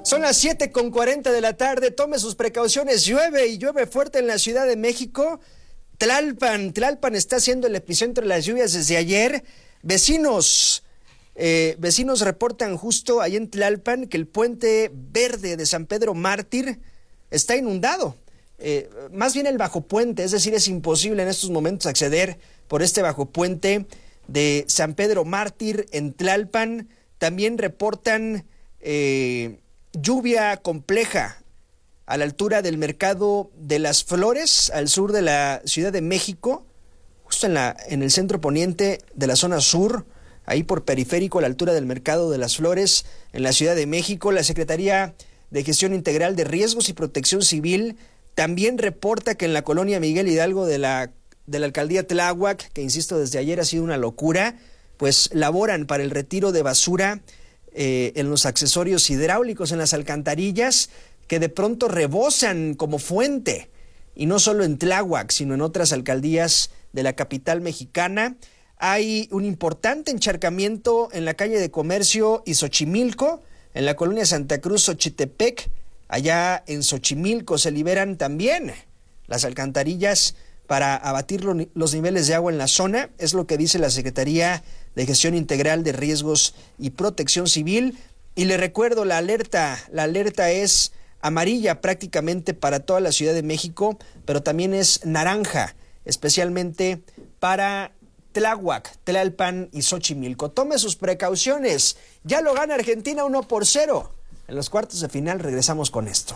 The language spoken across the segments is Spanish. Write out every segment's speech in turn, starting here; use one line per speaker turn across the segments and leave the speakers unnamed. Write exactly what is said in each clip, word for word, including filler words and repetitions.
Son las siete con cuarenta de la tarde, tome sus precauciones, llueve y llueve fuerte en la Ciudad de México. Tlalpan, Tlalpan está siendo el epicentro de las lluvias desde ayer. Vecinos, eh, vecinos reportan justo ahí en Tlalpan que el puente verde de San Pedro Mártir está inundado. Eh, más bien el bajo puente, es decir, es imposible en estos momentos acceder por este bajo puente de San Pedro Mártir en Tlalpan. También reportan eh, lluvia compleja a la altura del Mercado de las Flores, al sur de la Ciudad de México, justo en, la, en el centro poniente de la zona sur, ahí por Periférico, a la altura del Mercado de las Flores, en la Ciudad de México. La Secretaría de Gestión Integral de Riesgos y Protección Civil también reporta que en la colonia Miguel Hidalgo de la, de la alcaldía Tláhuac, que insisto desde ayer ha sido una locura, pues laboran para el retiro de basura eh, en los accesorios hidráulicos, en las alcantarillas, que de pronto rebosan como fuente, y no solo en Tláhuac, sino en otras alcaldías de la capital mexicana. Hay un importante encharcamiento en la calle de Comercio y Xochimilco, en la colonia Santa Cruz, Xochitepec. Allá en Xochimilco se liberan también las alcantarillas para abatir lo, los niveles de agua en la zona, es lo que dice la Secretaría de Gestión Integral de Riesgos y Protección Civil. Y le recuerdo, la alerta, la alerta es amarilla prácticamente para toda la Ciudad de México, pero también es naranja, especialmente para Tláhuac, Tlalpan y Xochimilco. Tome sus precauciones. Ya lo gana Argentina uno por cero. En los cuartos de final regresamos con esto.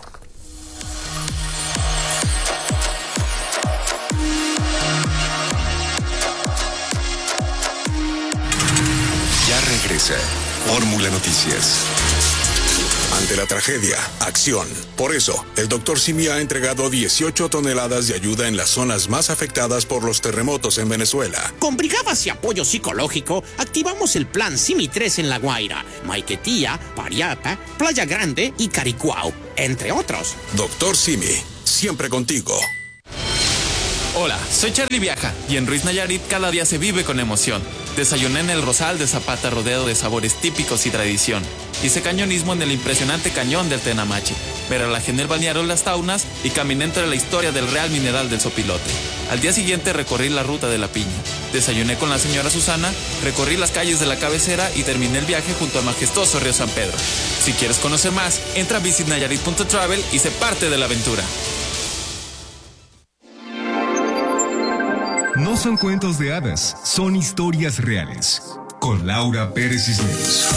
Ya regresa Fórmula Noticias. Ante la tragedia, acción. Por eso, el doctor Simi ha entregado dieciocho toneladas de ayuda en las zonas más afectadas por los terremotos en Venezuela.
Con brigadas y apoyo psicológico, activamos el plan Simi tres en La Guaira, Maiquetía, Pariapa, Playa Grande y Caricuao, entre otros.
Doctor Simi, siempre contigo.
Hola, soy Charlie Viaja y en Ruiz Nayarit cada día se vive con emoción. Desayuné en el Rosal de Zapata rodeado de sabores típicos y tradición. Hice cañonismo en el impresionante cañón del Tenamachi. Me relajé en el balneario Las Taunas y caminé entre la historia del Real Mineral del Sopilote. Al día siguiente recorrí la ruta de la Piña. Desayuné con la señora Susana, recorrí las calles de la cabecera y terminé el viaje junto al majestuoso río San Pedro. Si quieres conocer más, entra a visit nayarit punto travel y sé parte de la aventura.
No son cuentos de hadas, son historias reales. Con Laura Pérez Cisneros.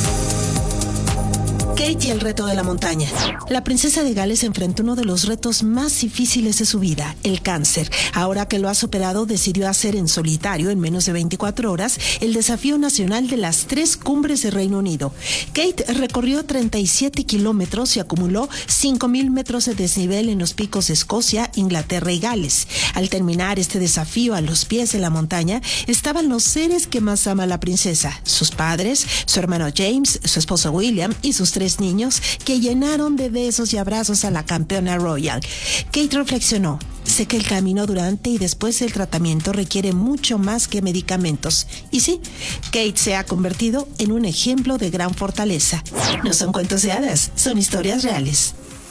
Kate y el reto de la montaña. La princesa de Gales enfrentó uno de los retos más difíciles de su vida, el cáncer. Ahora que lo ha superado, decidió hacer en solitario, en menos de veinticuatro horas, el desafío nacional de las tres cumbres de Reino Unido. Kate recorrió treinta y siete kilómetros y acumuló cinco mil metros de desnivel en los picos de Escocia, Inglaterra y Gales. Al terminar este desafío a los pies de la montaña, estaban los seres que más ama la princesa, sus padres, su hermano James, su esposo William y sus tres niños, que llenaron de besos y abrazos a la campeona royal. Kate reflexionó: sé que el camino durante y después del tratamiento requiere mucho más que medicamentos. Y sí, Kate se ha convertido en un ejemplo de gran fortaleza. No son cuentos de hadas, son historias reales.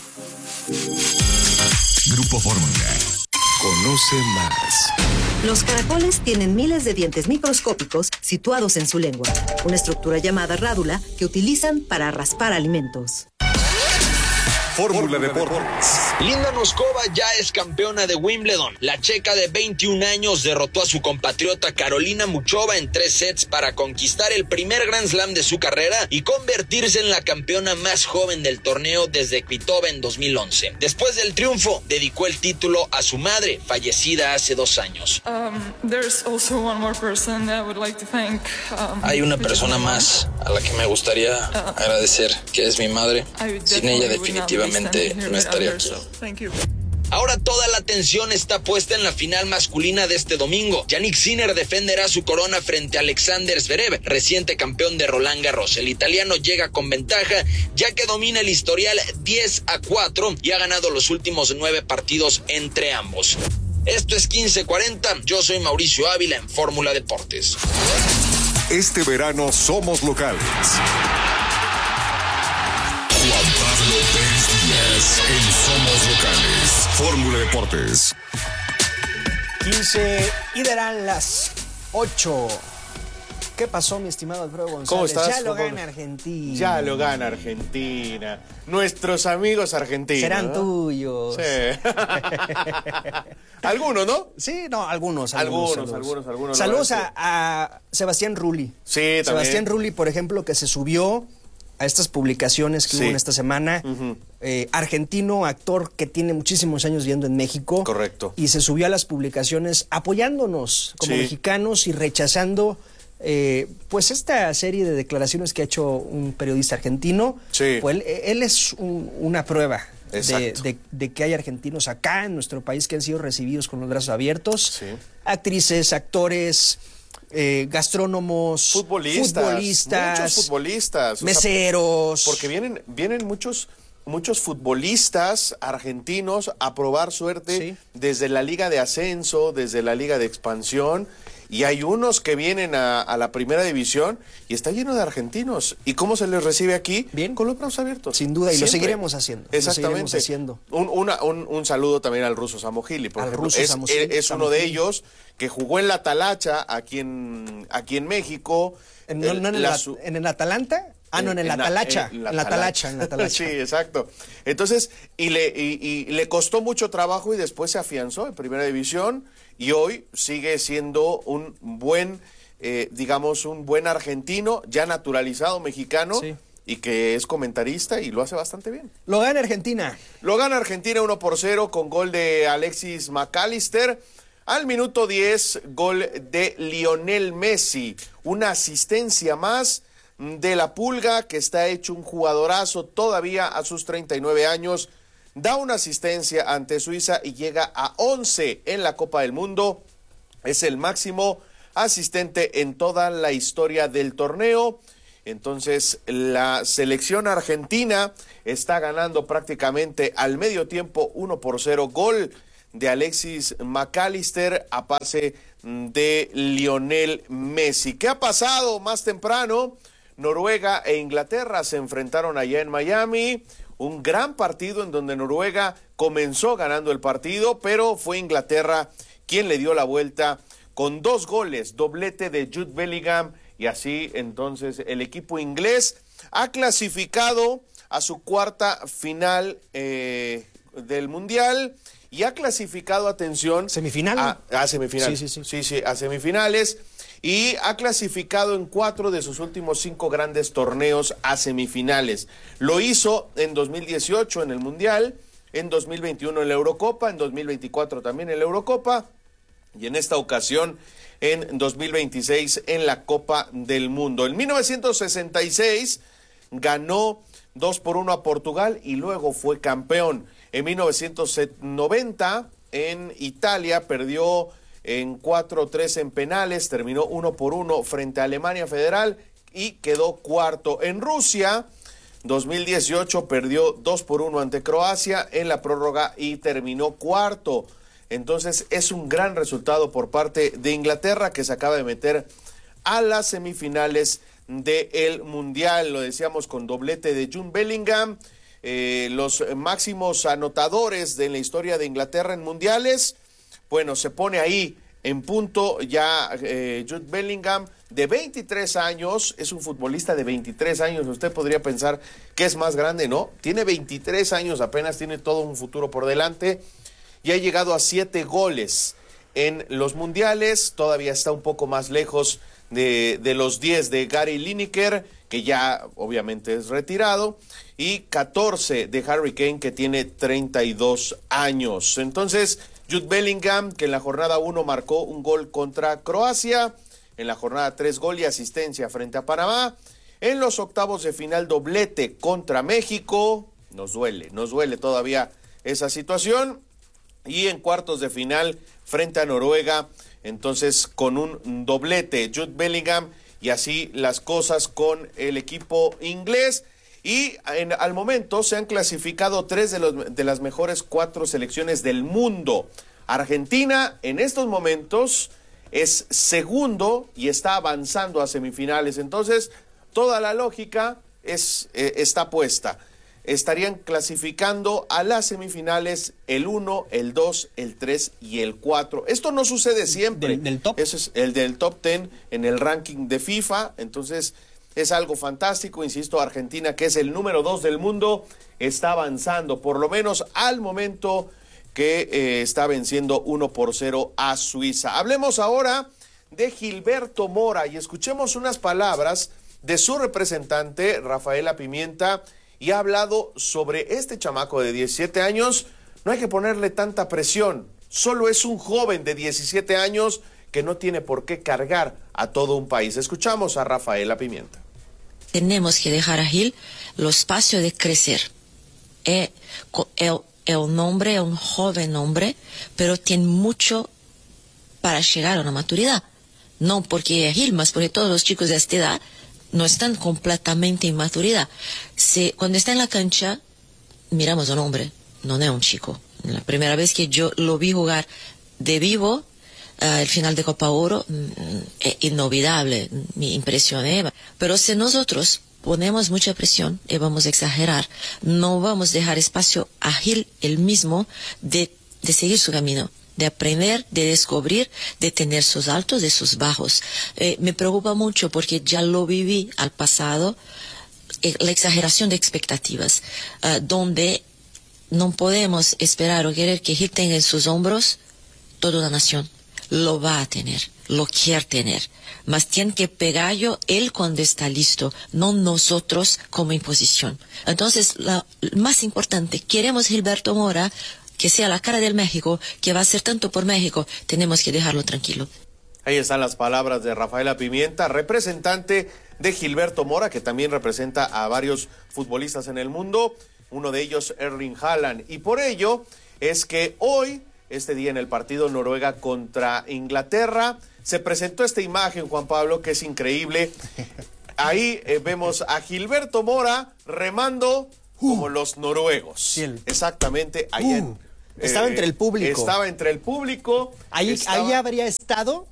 Grupo Fórmula.
Conoce más.
Los caracoles tienen miles de dientes microscópicos situados en su lengua, una estructura llamada rádula que utilizan para raspar alimentos.
Fórmula Deportes.
Linda Noskova ya es campeona de Wimbledon. La checa de veintiún años derrotó a su compatriota Carolina Muchova en tres sets para conquistar el primer Grand Slam de su carrera y convertirse en la campeona más joven del torneo desde Kvitova en dos mil once. Después del triunfo, dedicó el título a su madre, fallecida hace dos años.
Um, there's also one more person I would like to thank. Um,
Hay una persona más a la que me gustaría agradecer, que es mi madre. Sin ella definitivamente no estaría aquí. Ahora toda la atención está puesta en la final masculina de este domingo. Yannick Sinner defenderá su corona frente a Alexander Zverev, reciente campeón de Roland Garros. El italiano llega con ventaja ya que domina el historial diez a cuatro y ha ganado los últimos nueve partidos entre ambos. Esto es quince cuarenta, yo soy Mauricio Ávila en Fórmula Deportes.
Este verano somos locales. Juan Pablo Somos locales. Fórmula Deportes.
quince y darán las ocho. ¿Qué pasó, mi estimado Alfredo González?
¿Cómo estás?
Ya lo
¿Cómo?
gana Argentina.
Ya lo gana Argentina. Nuestros amigos argentinos.
Serán
¿no?
tuyos.
Sí. Algunos, ¿no?
Sí, no, algunos.
Algunos,
Algunos,
algunos, algunos.
Saludos a, a Sebastián Rulli.
Sí, también.
Sebastián Rulli, por ejemplo, que se subió a estas publicaciones que
Sí.
hubo en esta semana.
Ujú.
Eh, argentino, actor que tiene muchísimos años viviendo en México.
Correcto.
Y se subió a las publicaciones apoyándonos como
Sí.
mexicanos y rechazando eh, pues esta serie de declaraciones que ha hecho un periodista argentino.
Sí.
Pues él, él es un- una prueba de,
Exacto.
de- de que hay argentinos acá en nuestro país que han sido recibidos con los brazos abiertos.
Sí.
Actrices, actores, eh, gastrónomos,
Futbolistas.
futbolistas,
Muchos futbolistas. o sea,
meseros.
porque vienen, vienen muchos, muchos futbolistas argentinos a probar suerte
Sí.
desde la Liga de Ascenso, desde la Liga de Expansión. Y hay unos que vienen a, a la primera división y está lleno de argentinos. ¿Y cómo se les recibe aquí?
Bien.
Con los brazos abiertos.
Sin duda, y lo
Siempre.
seguiremos haciendo, lo
Exactamente.
seguiremos haciendo.
Un, una- un, un saludo también al ruso Samogili, por
Al
ejemplo.
ruso
es,
Samogili-
es uno de
Samogili.
ellos que jugó en la Talacha aquí en, aquí en México.
En, no,
El-
no en,
la
el,
su-
en el Atalanta. Ah, no, en el
la-
Atalacha.
en
En la Atalacha, en la Atalacha.
Sí, exacto. Entonces, y le, y, y le costó mucho trabajo y después se afianzó en primera división y hoy sigue siendo un buen, eh, digamos, un buen argentino, ya naturalizado mexicano
Sí.
y que es comentarista y lo hace bastante bien.
Lo gana Argentina.
Lo gana Argentina uno por cero con gol de Alexis McAllister. Al minuto diez, gol de Lionel Messi. Una asistencia más de la Pulga, que está hecho un jugadorazo todavía a sus treinta y nueve años. Da una asistencia ante Suiza y llega a once en la Copa del Mundo. Es el máximo asistente en toda la historia del torneo. Entonces, la selección argentina está ganando prácticamente al medio tiempo uno por cero. Gol de Alexis McAllister a pase de Lionel Messi. ¿Qué ha pasado más temprano? Noruega e Inglaterra se enfrentaron allá en Miami. Un gran partido en donde Noruega comenzó ganando el partido, pero fue Inglaterra quien le dio la vuelta con dos goles, doblete de Jude Bellingham, y así entonces el equipo inglés ha clasificado a su cuarta final eh, del Mundial y ha clasificado, atención,
¿Semifinal?
A, a semifinales.
Sí, sí, sí.
Sí, sí, a semifinales. Y ha clasificado en cuatro de sus últimos cinco grandes torneos a semifinales. Lo hizo en dos mil dieciocho en el Mundial, en dos mil veintiuno en la Eurocopa, en dos mil veinticuatro también en la Eurocopa y en esta ocasión en dos mil veintiséis en la Copa del Mundo. En mil novecientos sesenta y seis ganó dos por uno a Portugal y luego fue campeón. En mil novecientos noventa en Italia perdió en cuatro tres en penales, terminó uno por uno frente a Alemania Federal y quedó cuarto. En Rusia, dos mil dieciocho perdió dos por uno ante Croacia en la prórroga y terminó cuarto. Entonces es un gran resultado por parte de Inglaterra, que se acaba de meter a las semifinales del Mundial. Lo decíamos con doblete de Jude Bellingham. Eh, los máximos anotadores de la historia de Inglaterra en mundiales. Bueno, se pone ahí en punto ya eh, Jude Bellingham, de veintitrés años, es un futbolista de veintitrés años. Usted podría pensar que es más grande, ¿no? Tiene veintitrés años, apenas tiene todo un futuro por delante y ha llegado a siete goles en los mundiales. Todavía está un poco más lejos de, de los diez de Gary Lineker, que ya obviamente es retirado, y catorce de Harry Kane, que tiene treinta y dos años. Entonces, Jude Bellingham, que en la jornada uno marcó un gol contra Croacia, en la jornada tres gol y asistencia frente a Panamá, en los octavos de final doblete contra México. Nos duele, nos duele todavía esa situación, y en cuartos de final frente a Noruega, entonces con un doblete Jude Bellingham, y así las cosas con el equipo inglés. Y en, al momento se han clasificado tres de, los, de las mejores cuatro selecciones del mundo. Argentina en estos momentos es segundo y está avanzando a semifinales. Entonces, toda la lógica es, eh, está puesta. estarían clasificando a las semifinales el uno, el dos, el tres y el cuatro. Esto no sucede siempre.
¿Del, del top?
Eso es el del top diez en el ranking de FIFA. Entonces es algo fantástico. Insisto, Argentina, que es el número dos del mundo, está avanzando, por lo menos al momento, que eh, está venciendo uno por cero a Suiza. Hablemos ahora de Gilberto Mora y escuchemos unas palabras de su representante, Rafaela Pimienta, y ha hablado sobre este chamaco de diecisiete años. No hay que ponerle tanta presión, solo es un joven de diecisiete años que no tiene por qué cargar a todo un país. Escuchamos a Rafaela Pimienta.
Tenemos que dejar a Gil el espacio de crecer. Es un hombre, un joven hombre, pero tiene mucho para llegar a una maturidad. No porque es Gil, más porque todos los chicos de esta edad no están completamente en maturidad. Si, cuando está en la cancha, miramos a un hombre, no es un chico. La primera vez que yo lo vi jugar de vivo, uh, el final de Copa Oro, mm, es inolvidable, me impresioné. Pero si nosotros ponemos mucha presión y vamos a exagerar, no vamos a dejar espacio a Gil el mismo de, de seguir su camino, de aprender, de descubrir, de tener sus altos y sus bajos. Eh, me preocupa mucho porque ya lo viví al pasado, eh, la exageración de expectativas, uh, donde no podemos esperar o querer que Gil tenga en sus hombros toda una nación. Lo va a tener, lo quiere tener, mas tiene que pegarlo él cuando está listo, no nosotros como imposición. Entonces, lo más importante, queremos Gilberto Mora, que sea la cara del México, que va a hacer tanto por México, tenemos que dejarlo tranquilo.
Ahí están las palabras de Rafaela Pimienta, representante de Gilberto Mora, que también representa a varios futbolistas en el mundo, uno de ellos Erling Haaland. Y por ello es que hoy, este día en el partido Noruega contra Inglaterra, se presentó esta imagen, Juan Pablo, que es increíble. Ahí eh, vemos a Gilberto Mora remando uh, como los noruegos. Sí. Exactamente, ahí uh. en...
Estaba eh, entre el público.
Estaba entre el público.
Ahí,
estaba...
ahí habría estado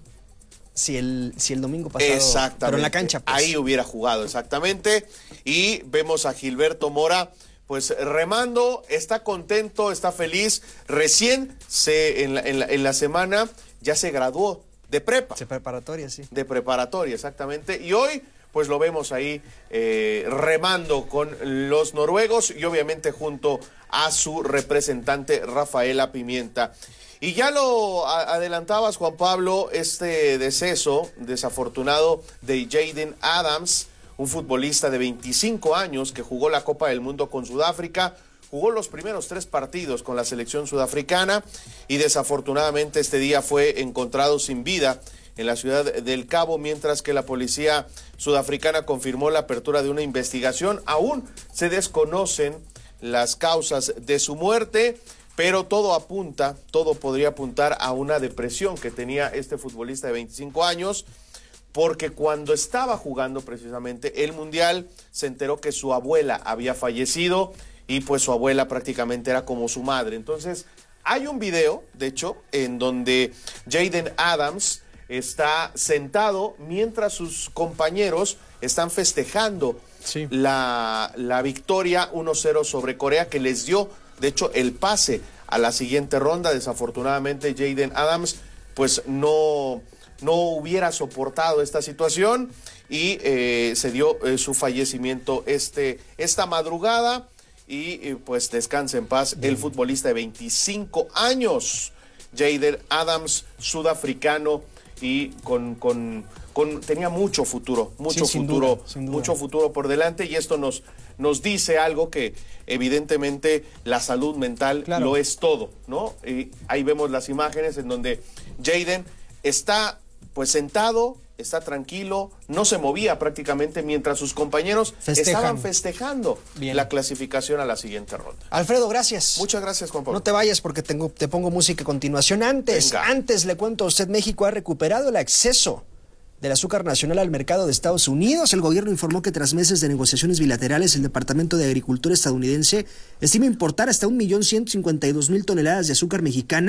si el, si el domingo pasado.
Exactamente.
Pero en la cancha, pues.
Ahí hubiera jugado, exactamente. Y vemos a Gilberto Mora, pues remando, está contento, está feliz. Recién se, en, la, en, la, en la semana ya se graduó de prepa.
De preparatoria, sí.
De preparatoria, exactamente. Y hoy, pues lo vemos ahí eh, remando con los noruegos y obviamente junto a su representante Rafaela Pimienta. Y ya lo adelantabas, Juan Pablo, este deceso desafortunado de Jaden Adams, un futbolista de veinticinco años que jugó la Copa del Mundo con Sudáfrica, jugó los primeros tres partidos con la selección sudafricana y desafortunadamente este día fue encontrado sin vida en la ciudad del Cabo, mientras que la policía sudafricana confirmó la apertura de una investigación. Aún se desconocen las causas de su muerte, pero todo apunta, todo podría apuntar a una depresión que tenía este futbolista de veinticinco años, porque cuando estaba jugando precisamente el Mundial se enteró que su abuela había fallecido y pues su abuela prácticamente era como su madre. Entonces hay un video, de hecho, en donde Jaden Adams está sentado mientras sus compañeros están festejando sí. la, la victoria uno cero sobre Corea, que les dio, de hecho, el pase a la siguiente ronda. Desafortunadamente, Jaden Adams pues no, no hubiera soportado esta situación y eh, se dio eh, su fallecimiento este, esta madrugada y eh, pues descanse en paz Bien. el futbolista de veinticinco años, Jaden Adams, sudafricano, y con, con, con tenía mucho futuro, mucho sí, futuro, duda, mucho futuro por delante, y esto nos, nos dice algo que evidentemente la salud mental claro. lo es todo, ¿no? Y ahí vemos las imágenes en donde Jaden está pues sentado, está tranquilo, no se movía prácticamente mientras sus compañeros Festejan. estaban festejando Bien. la clasificación a la siguiente ronda.
Alfredo, gracias.
Muchas gracias, Juan Pablo.
No te vayas porque tengo, te pongo música a continuación. Antes, Venga. antes le cuento a usted, México ha recuperado el acceso del azúcar nacional al mercado de Estados Unidos. El gobierno informó que tras meses de negociaciones bilaterales, el Departamento de Agricultura estadounidense estima importar hasta un millón ciento cincuenta y dos mil toneladas de azúcar mexicana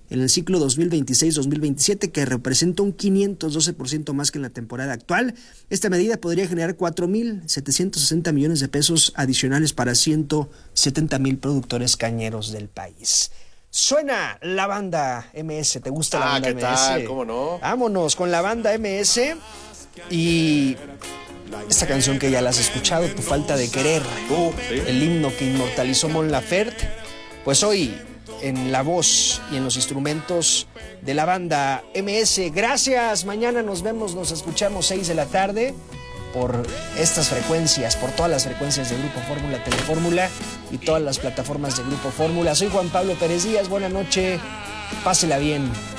en el ciclo dos mil veintiséis dos mil veintisiete, que representa un quinientos doce por ciento más que en la temporada actual. Esta medida podría generar cuatro mil setecientos sesenta millones de pesos adicionales para ciento setenta mil productores cañeros del país. Suena la banda M S. ¿Te gusta la
ah,
banda
¿qué
M S?
Tal? ¿Cómo no?
Vámonos con la banda M S y esta canción que ya la has escuchado, Tu falta de querer,
uh, ¿sí?
El himno que inmortalizó Mon Laferte. Pues hoy en la voz y en los instrumentos de la banda M S. Gracias, mañana nos vemos, nos escuchamos seis de la tarde por estas frecuencias, por todas las frecuencias de Grupo Fórmula, Telefórmula y todas las plataformas de Grupo Fórmula. Soy Juan Pablo Pérez Díaz, buena noche, pásela bien.